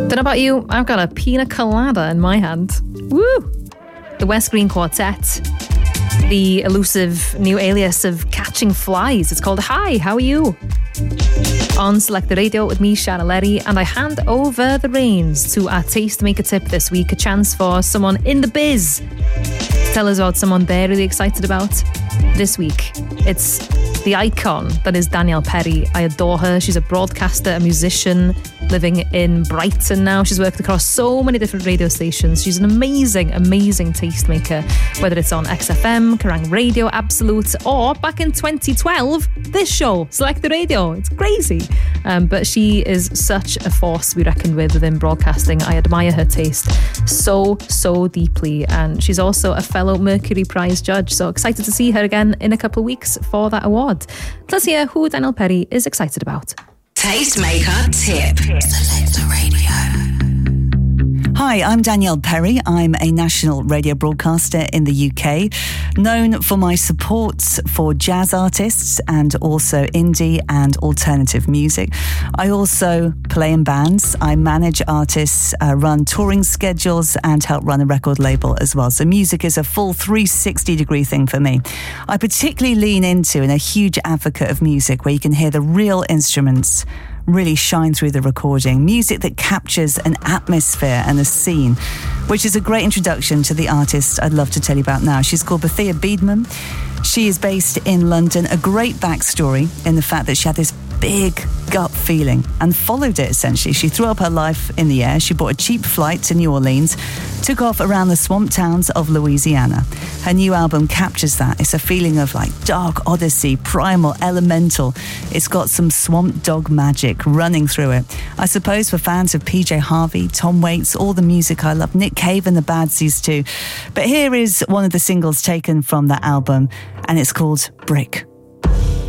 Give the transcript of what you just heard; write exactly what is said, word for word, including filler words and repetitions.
Don't know about you, I've got a pina colada in my hand. Woo! The West Green Quartet, the elusive new alias of Catching Flies. It's called Hi, How Are You? On Select the Radio with me, Shana Letty, and I hand over the reins to our Tastemaker tip this week, a chance for someone in the biz to tell us about someone they're really excited about. This week, it's the icon that is Danielle Perry. I adore her. She's a broadcaster, a musician, living in Brighton now. She's worked across so many different radio stations. She's an amazing, amazing tastemaker, whether it's on X F M, Kerrang Radio, Absolute, or back in twenty twelve, this show, Select the Radio. It's crazy. Um, but she is such a force to be reckoned with within broadcasting. I admire her taste so, so deeply. And she's also a fellow Mercury Prize judge. So excited to see her again in a couple of weeks for that award. Let's hear who Danielle Perry is excited about. Tastemaker Tip. Select the Radio. Hi, I'm Danielle Perry. I'm a national radio broadcaster in the U K, known for my support for jazz artists and also indie and alternative music. I also play in bands. I manage artists, uh, run touring schedules and help run a record label as well. So music is a full three sixty degree thing for me. I particularly lean into and a huge advocate of music where you can hear the real instruments really shine through the recording. Music that captures an atmosphere and a scene, which is a great introduction to the artist I'd love to tell you about now. She's called Bethia Beedman. She is based in London. A great backstory in the fact that she had this big gut feeling and followed it essentially. She threw up her life in the air. She bought a cheap flight to New Orleans, took off around the swamp towns of Louisiana. Her new album captures that. It's a feeling of like dark odyssey, primal, elemental. It's got some swamp dog magic running through it. I suppose for fans of P J Harvey, Tom Waits, all the music I love, Nick Cave and the Bad Seeds too. But here is one of the singles taken from that album, and it's called Brick.